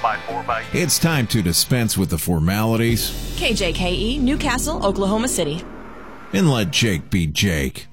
It's time to dispense with the formalities KJKE, Newcastle, Oklahoma City. and let Jake be Jake.